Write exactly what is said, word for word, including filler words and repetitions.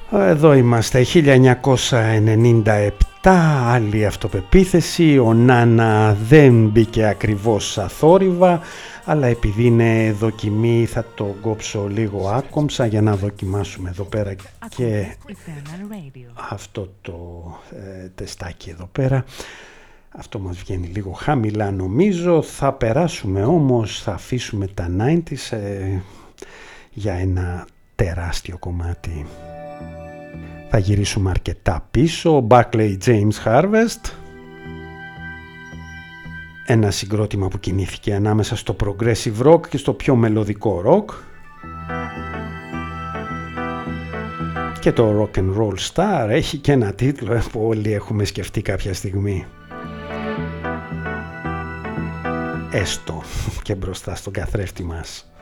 Εδώ είμαστε, χίλια εννιακόσια ενενήντα επτά, άλλη αυτοπεποίθηση. Ο Νάνα δεν μπήκε ακριβώς αθόρυβα, αλλά επειδή είναι δοκιμή θα το κόψω λίγο άκομψα για να δοκιμάσουμε εδώ πέρα και αυτό το ε, τεστάκι εδώ πέρα. Αυτό μας βγαίνει λίγο χαμηλά νομίζω, θα περάσουμε όμως, θα αφήσουμε τα ενενήντα ε, για ένα τεράστιο κομμάτι. Θα γυρίσουμε αρκετά πίσω. Barclay James Harvest, ένα συγκρότημα που κινήθηκε ανάμεσα στο progressive rock και στο πιο μελωδικό rock, και το rock and roll star έχει και ένα τίτλο που όλοι έχουμε σκεφτεί κάποια στιγμή, έστω και μπροστά στον καθρέφτη μας.